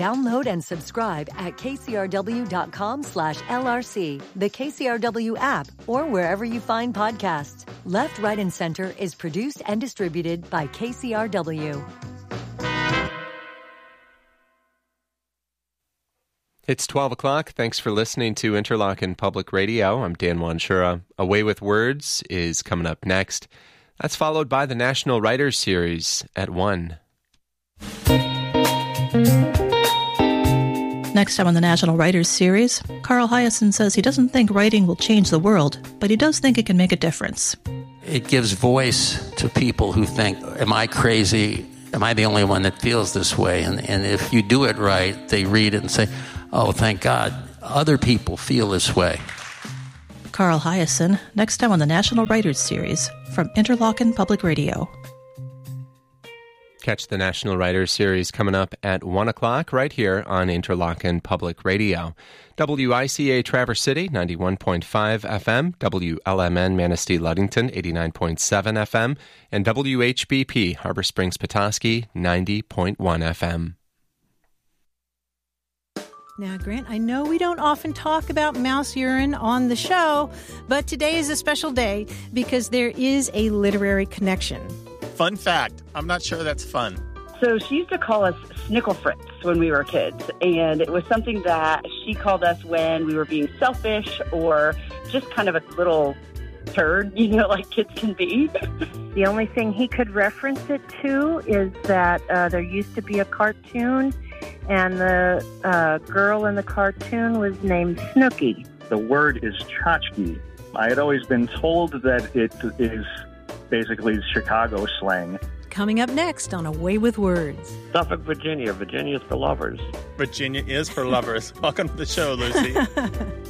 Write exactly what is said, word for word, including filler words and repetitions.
Download and subscribe at kcrw.com slash LRC, the K C R W app, or wherever you find podcasts. Left, Right, and Center is produced and distributed by K C R W. It's twelve o'clock. Thanks for listening to Interlochen Public Radio. I'm Dan Wanshura. Away with Words is coming up next. That's followed by the National Writers Series at one. Next time on the National Writers Series, Carl Hiaasen says he doesn't think writing will change the world, but he does think it can make a difference. It gives voice to people who think, am I crazy? Am I the only one that feels this way? And, and if you do it right, they read it and say, oh, thank God, other people feel this way. Carl Hiaasen, next time on the National Writers Series from Interlochen Public Radio. Catch the National Writers Series coming up at one o'clock right here on Interlochen Public Radio. W I C A Traverse City, ninety-one point five F M, W L M N Manistee Ludington, eighty-nine point seven F M, and W H B P Harbor Springs Petoskey, ninety point one F M. Now, Grant, I know we don't often talk about mouse urine on the show, but today is a special day because there is a literary connection. Fun fact, I'm not sure that's fun. So she used to call us Snickle Fritz when we were kids, and it was something that she called us when we were being selfish or just kind of a little turd, you know, like kids can be. The only thing he could reference it to is that uh, there used to be a cartoon, and the uh, girl in the cartoon was named Snooky. The word is tchotchke. I had always been told that it is basically Chicago slang. Coming up next on Away with Words. Suffolk, Virginia. Virginia is for lovers. Virginia is for lovers. Welcome to the show, Lucy.